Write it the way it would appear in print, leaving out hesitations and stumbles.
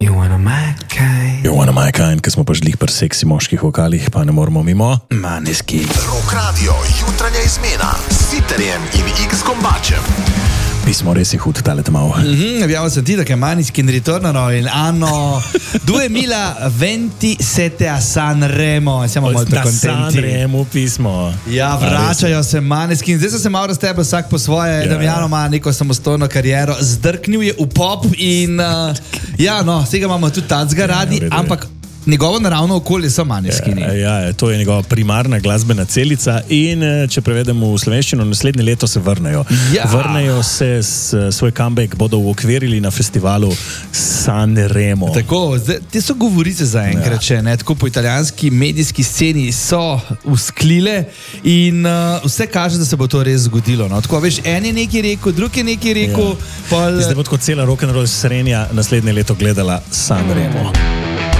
You wanna my kind. You wanna my kind, ker smo pa žlih pri seksi moških vokalih, pa ne moramo mimo. Maneski. Rock Radio, jutranja izmena s Siterjem in X-Kombačem. Pismo res je hud, tale mal. Abbiamo sentito che Maneskin ritornano il anno 2027 a Sanremo e siamo molto contenti. Sanremo pismo. Ja, vračajo se Maneskin. Zdaj so se malo raztebli vsak po svoje. Damjano ima neko samostojno kariero, zdrknil je v pop in vsega imamo tudi tacga radi, ampak njegovo naravno okolje so Maneskini. Ja, to je njegova primarna glasbena celica in če prevedemo v slovenščino, naslednje leto se vrnejo. Ja. Vrnejo se, svoj comeback bodo uokvirili na festivalu Sanremo. Tako, te so govorice zaenkrat, tako po italijanski medijski sceni so usklile in vse kaže, da se bo to res zgodilo. No? Tako, veš, en je nekaj rekel, drug je nekaj rekel. Zdaj bo tako cela rock'n'roll srenja naslednje leto gledala Sanremo.